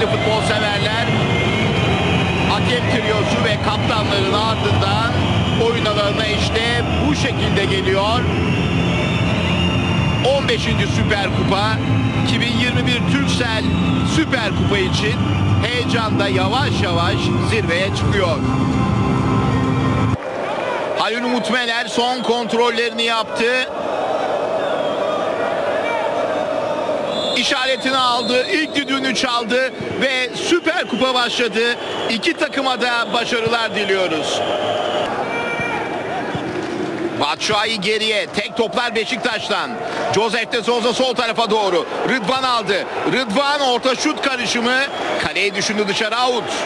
futbol severler. Hakem triosu ve kaptanların ardından oyun alanına işte bu şekilde geliyor. 15. Süper Kupa 2021 Turkcell Süper Kupa için heyecanda yavaş yavaş zirveye çıkıyor. Halil Umut Meler son kontrollerini yaptı. İşaretini aldı, ilk düdüğünü çaldı ve Süper Kupa başladı. İki takıma da başarılar diliyoruz. Batshuayi geriye, tek toplar Beşiktaş'tan. Josef de Souza sol tarafa doğru. Rıdvan aldı. Rıdvan orta şut karışımı. Kaleyi düşündü, dışarı, out.